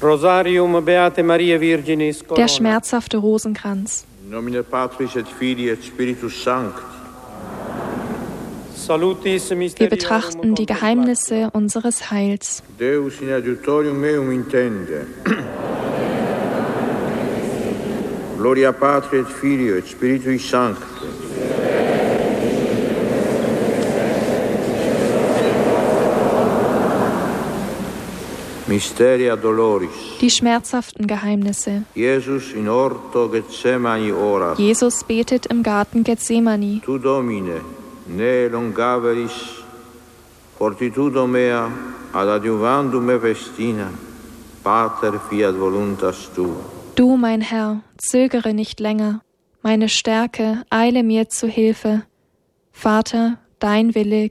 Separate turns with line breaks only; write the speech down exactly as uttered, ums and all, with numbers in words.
Rosarium Beate Maria Virginis Corona.
Der schmerzhafte Rosenkranz.
In nomine Patris et Filii et Spiritus Sancti.
Wir betrachten die Geheimnisse unseres Heils.
Deus in adiutorium meum intende. Gloria Patri et Filio et Spiritui Sancti. Mysteria Doloris.
Die schmerzhaften Geheimnisse.
Jesus in orto Gethsemani orat.
Jesus betet im Garten Gethsemani.
Tu Domine, ne longaveris fortitudo mea ad adiuvandum me festina, Pater fiat voluntas tu.
Du, mein Herr, zögere nicht länger. Meine Stärke eile mir zu Hilfe. Vater, dein Wille